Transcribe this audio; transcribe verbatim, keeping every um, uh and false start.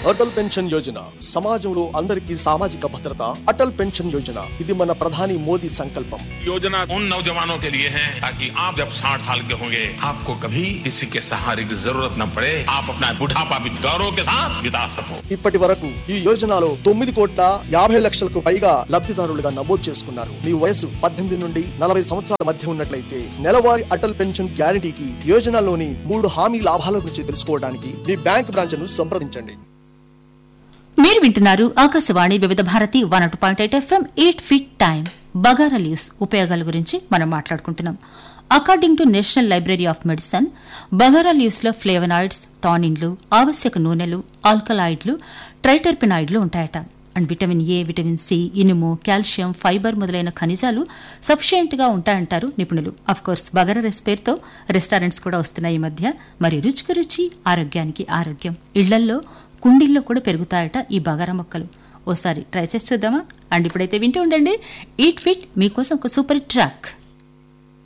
Atal pension Yojana సమాజంలో అందరికీ సామాజిక భద్రత. అటల్ పెన్షన్ యోజన ఇది మన ప్రధాని మోదీ సంకల్పం. योजना उन नौजवानों के लिए है ताकि आप जब साठ साल के होंगे आपको कभी किसी के सहारे की जरूरत न पड़े, आप अपना बुढ़ापा भी गौरव के साथ बिता सको. ఇప్పటి వరకు ఈ యోజనలో తొమ్మిది కోట్ల యాభై లక్షలకు పైగా లబ్ధిదారులుగా నమోదు చేసుకున్నారు. మీ వయసు పద్దెనిమిది నుండి నలభై సంవత్సరాల మధ్య ఉన్నట్లయితే నెలవారీ అటల్ పెన్షన్ గ్యారంటీకి యోజనలోని మూడు హామీ లాభాల గురించి తెలుసుకోవడానికి మీ బ్యాంక్ బ్రాంచ్ ను సంప్రదించండి. మీరు వింటున్నారు ఆకాశవాణి వివిధ Bharati one two point eight FM eight fit time. Bagara leaves ఉపయోగాల గురించి మనం మాట్లాడుకుంటున్నాం. According to national library of medicine, bagara leaves లో ఫ్లేవనాయిడ్స్, టానిన్లు, ఆవశ్యక నూనెలు, ఆల్కలాయిడ్లు, ట్రైటర్పినాయిడ్లు ఉంటాయట. And vitamin A, vitamin C, ఇనుము, కాల్షియం, ఫైబర్ మొదలైన ఖనిజాలు సఫిషియెంట్ గా ఉంటాయంటారు నిపుణులు. అఫ్ కోర్స్ బగారా రైస్ పేరుతో రెస్టారెంట్స్ కూడా వస్తున్నాయి ఈ మధ్య. మరి రుచికి రుచి, ఆరోగ్యానికి ఆరోగ్యం. ఇళ్లల్లో, కుండీల్లో కూడా పెరుగుతాయట ఈ బగారా మొక్కలు. ఓసారి ట్రై చేసి చూద్దామా? అండ్ ఇప్పుడైతే వింటూ ఉండండి ఈట్ ఫిట్, మీకోసం ఒక సూపర్ ట్రాక్.